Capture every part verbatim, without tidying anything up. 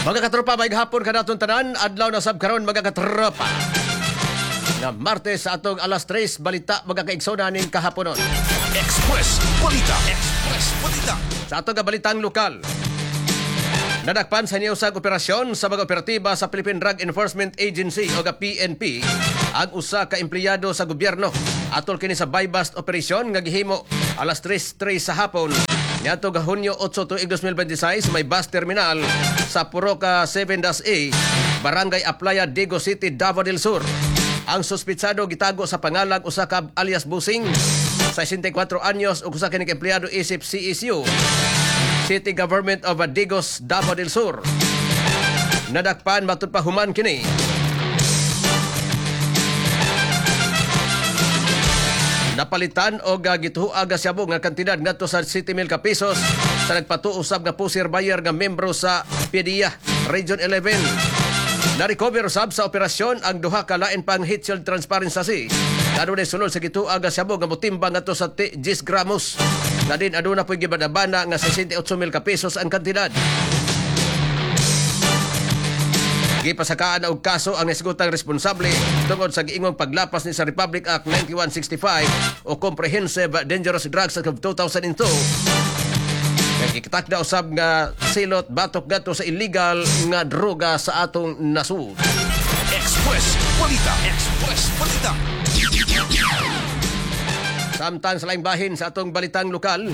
Mga katropa, may hapon ka naton tanan, adlaw na sab karon mga katropa. Na Martes sa atong alas tres, balita mga kaigsonan ning kahaponon. Express Balita. Express Balita. Sa atong balitang lokal, nadakpan sa niyusang operasyon sa mga operatiba sa Philippine Drug Enforcement Agency o P N P ang usa ka empleyado sa gobyerno atol kini sa buy-bust operasyon nga gihimo alas tres tres sa hapon niadto ga Hunyo eight tuig twenty twenty-six may bus terminal sa Puroca seven A, Barangay Aplaya, Digo City, Davao del Sur. Ang suspitsado gitago sa pangalang usa ka alias Busing, sixty-four anyos ug usa kining empleyado isip C S U, City Government of Digos, Davao del Sur. Nadakpan matud pa human kini napalitan o gagituhuag nga siyabog nga kantidad ngadto sa seventy mil ka pesos sa nagpatuusab nga pusir buyer nga membro sa P D I A Region eleven. Na-recover usab sa operasyon ang duha ka lain pang heat shield transparency. Adunay sulod sa gituhuag nga siyabog nga motimbang ngadto sa ten gramos. Na din aduna po'y gibadabana nga sixty-eight mil ka pesos ang kantidad. Gipasakaan na og kaso ang nasgutang responsable tungod sa giingong paglapas ni sa Republic Act ninety-one sixty-five o Comprehensive Dangerous Drugs Act of two thousand two. Nagkikitak na usab nga silot batok gato sa illegal nga droga sa atong nasud. Express Balita. Express Balita. Samtang sa laing bahin sa atong balitang lokal,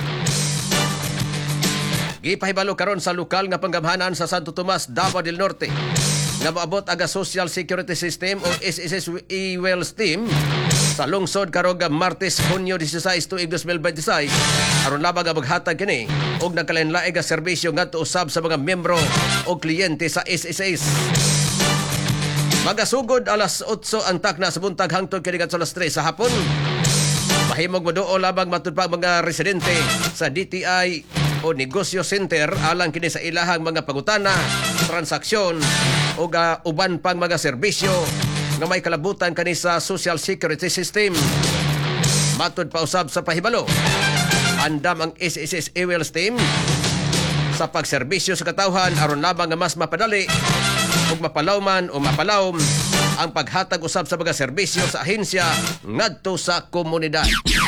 gipahibalo karon sa lokal nga panggamhanan sa Santo Tomas, Davao del Norte nga maabot aga Social Security System o S S S E-Wells Team sa lungsod karong Martes, Hunyo sixteen tuig twenty twenty-six aron labang nga maghatag kini og nagkalain-laing nga serbisyo ngadto usab sa mga miyembro o kliyente sa S S S. Magasugod alas eight ang takna sa buntag hangtod kini alas tres sa hapon. Mahimog moduol labang matud pa mga residente sa D T I o Negosyo Center alang kini sa ilahang mga pangutana, transaksyon o uh, uban pang mga serbisyo nga may kalabutan kani sa Social Security System. Matud pa usab sa pahibalo, andam ang S S S E-Wells Team sa pagserbisyo sa katawhan aron labang nga mas mapadali ug mapalawman o mapalawm ang paghatag usab sa mga serbisyo sa ahensya ngadto sa komunidad.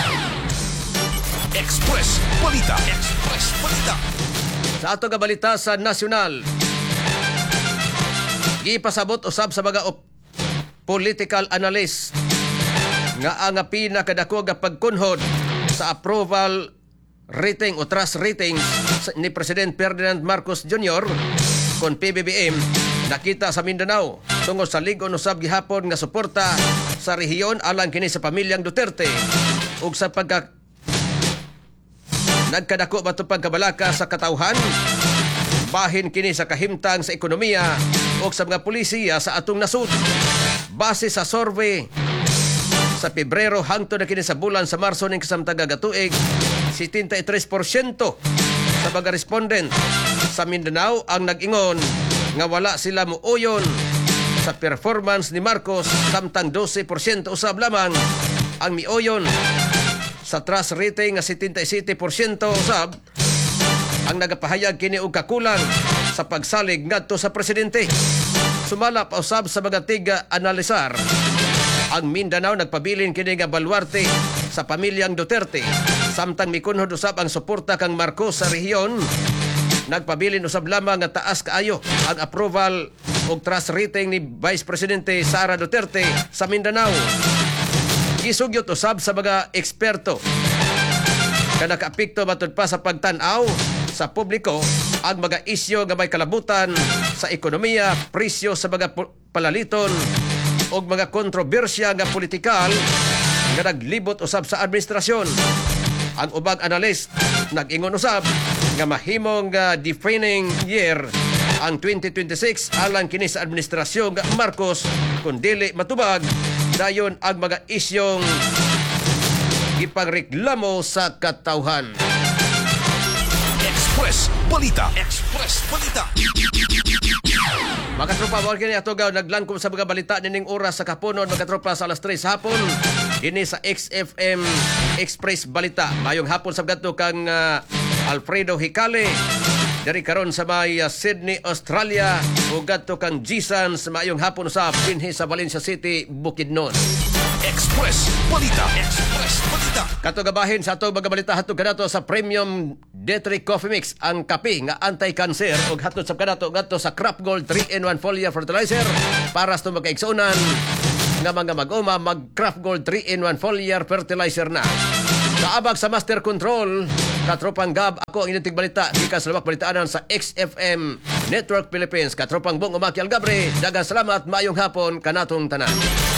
Express Balita. Express Balita. Sa ato nga balita sa nasyonal, gipasabot usab sa mga op- political analyst nga ang pinakadako nga pagkunhod sa approval rating o trust rating ni President Ferdinand Marcos Junior kon P B B M nakita sa Mindanao tungod sa ligon usab gihapon nga suporta sa rehiyon alang kini sa pamilyang Duterte ug sa pagka nagkadako bato pagkabalaka sa katawhan bahin kini sa kahimtang sa ekonomiya o sa mga pulisiya sa atong nasud. Base sa survey sa Pebrero hangtod na kini sa bulan sa Marso ning kasamtang gatuig, seventy-three percent sa mga respondent sa Mindanao ang nag-ingon nga wala sila muuyon sa performance ni Marcos, samtang twelve percent usab lamang ang miuyon. Sa trust rating nga seventy-seven percent usab ang nagapahayag kini og kakulang sa pagsalig ngadto sa presidente. Sumala pa usab sa mga tiga analisar, ang Mindanao nagpabilin kini nga baluarte sa pamilyang Duterte, samtang mikunhod usab ang suporta kang Marcos sa rehiyon. Nagpabilin usab lamang nga taas kaayo ang approval og trust rating ni Vice Presidente Sara Duterte sa Mindanao. Gisugyot usab sa mga eksperto kada kaapekto matud pa sa pagtan-aw sa publiko ang mga isyu nga may kalabutan sa ekonomiya, presyo sa mga palaliton o mga kontrobersya nga politikal nga naglibot usab sa administrasyon. Ang ubang analyst nag-ingon usab nga mahimong uh, defining year ang twenty twenty-six alang kini sa administrasyon nga Marcos kun dili matubag dayon ang mga isyong ipagreklamo sa katawhan. Express Balita. Express Balita. Mga tropa, wala kini ato gaw naglangkom sa mga balita nining oras sa kapunon mga tropa sa alas tres hapon ini sa X F M Express Balita. Mayong hapon sa gadto kang uh, Alfredo Hicale Dari karon sa may uh, Sydney, Australia, ug adto kang Gisan sa maayong hapon sa pinhi sa Valencia City, Bukidnon. Express Balita. Express Balita. Katugabahin sa atong mga balita hatod kanato sa Premium D three Coffee Mix, ang kape nga anti-cancer, ug hatod sa kanato ngadto sa Crop Gold three in one foliar fertilizer para sa magkaigsunan nga mga mag-uma mag Crop Gold three in one foliar fertilizer na. Kaabag sa Master Control, Katropang Gab, ako ang inyong balita gikan sa Lawak Balitaanan sa X F M Network Philippines. Katropang Bong Umaki Algabre, daghang salamat, maayong hapon kanatong tanan.